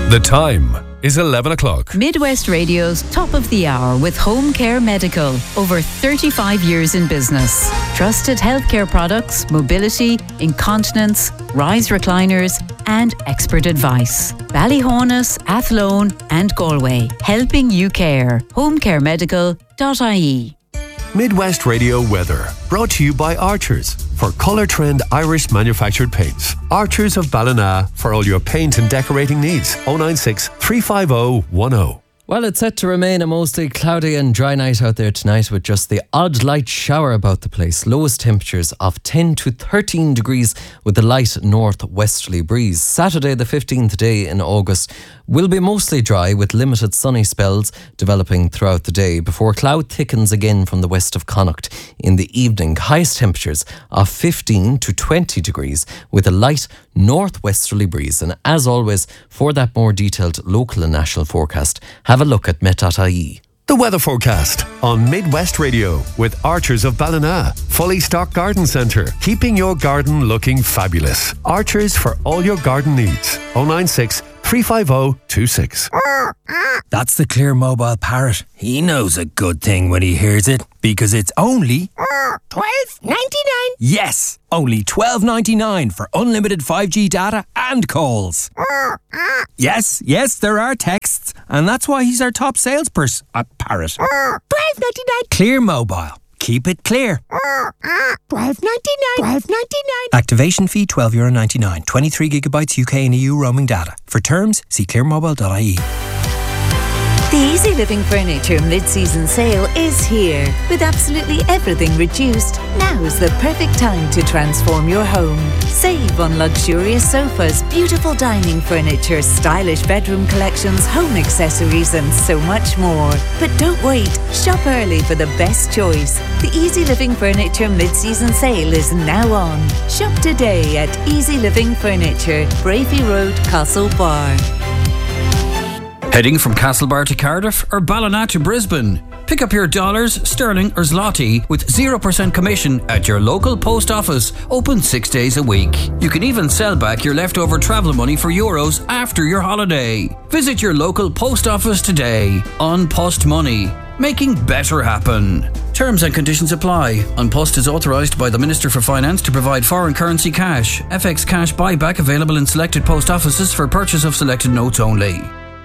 The time is 11 o'clock. Midwest Radio's Top of the Hour with Home Care Medical. Over 35 years in business. Trusted healthcare products, mobility, incontinence, rise recliners, and expert advice. Ballyhonus, Athlone, and Galway. Helping you care. homecaremedical.ie. Midwest Radio weather, brought to you by Archers for Colour Trend Irish manufactured paints. Archers of Ballina for all your paint and decorating needs. 096 350 10. Well, it's set to remain a mostly cloudy and dry night out there tonight with just the odd light shower about the place. Lowest temperatures of 10 to 13 degrees with a light northwesterly breeze. Saturday, the 15th day in August, will be mostly dry with limited sunny spells developing throughout the day before cloud thickens again from the west of Connacht in the evening. Highest temperatures of 15 to 20 degrees with a light northwesterly breeze. And as always, for that more detailed local and national forecast, have a look at met.ie. The weather forecast on Midwest Radio with Archers of Ballina. Fully stocked garden centre, keeping your garden looking fabulous. Archers for all your garden needs. 096 350 26. That's the Clear Mobile Parrot. He knows a good thing when he hears it, because it's only $12.99. Yes, only $12.99 for unlimited 5G data and calls. Yes, there are texts, and that's why he's our top salesperson at Parrot. $12.99. Clear Mobile. Keep it clear. $12.99. Activation fee €12.99. 23 gigabytes UK and EU roaming data. For terms, see clearmobile.ie. The Easy Living Furniture mid-season sale is here. With absolutely everything reduced, now's the perfect time to transform your home. Save on luxurious sofas, beautiful dining furniture, stylish bedroom collections, home accessories and so much more. But don't wait, shop early for the best choice. The Easy Living Furniture mid-season sale is now on. Shop today at Easy Living Furniture, Bravey Road, Castlebar. Heading from Castlebar to Cardiff or Ballina to Brisbane? Pick up your dollars, sterling or zloty with 0% commission at your local post office, open 6 days a week. You can even sell back your leftover travel money for euros after your holiday. Visit your local post office today. On Post Money, making better happen. Terms and conditions apply. An Post is authorised by the Minister for Finance to provide foreign currency cash. FX cash buyback available in selected post offices for purchase of selected notes only.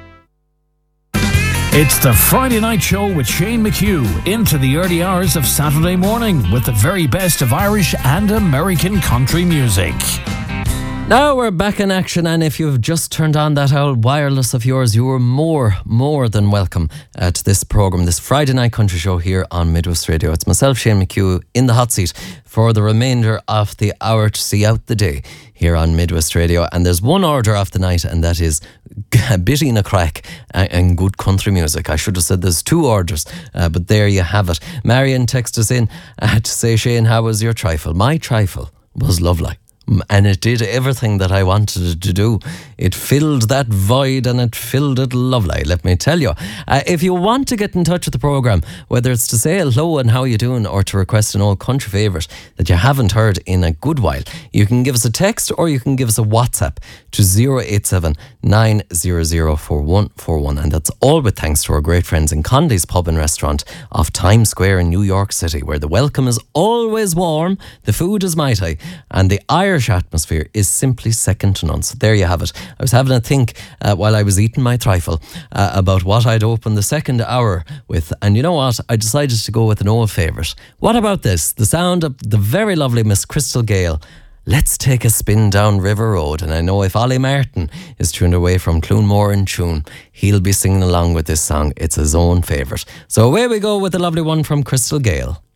It's the Friday Night Show with Shane McHugh into the early hours of Saturday morning with the very best of Irish and American country music. Now we're back in action, and if you've just turned on that old wireless of yours, you are more than welcome to this programme, this Friday Night Country Show here on Midwest Radio. It's myself, Shane McHugh, in the hot seat for the remainder of the hour to see out the day here on Midwest Radio. And there's one order of the night, and that is a bit in a crack and good country music. I should have said there's two orders, but there you have it. Marion texted us in to say, Shane, how was your trifle? My trifle was lovely. And it did everything that I wanted it to do. It filled that void and it filled it lovely, let me tell you. If you want to get in touch with the programme, whether it's to say hello and how you doing or to request an old country favourite that you haven't heard in a good while, you can give us a text or you can give us a WhatsApp to 087 900 4141. And that's all with thanks to our great friends in Conley's Pub and Restaurant off Times Square in New York City, where the welcome is always warm, the food is mighty, and the Irish atmosphere is simply second to none. So there you have it. I was having a think while I was eating my trifle about what I'd open the second hour with, and you know what? I decided to go with an old favourite. What about this? The sound of the very lovely Miss Crystal Gale. Let's take a spin down River Road. And I know if Ollie Martin is tuned away from Cloonmore and Tune, he'll be singing along with this song. It's his own favourite. So away we go with the lovely one from Crystal Gale.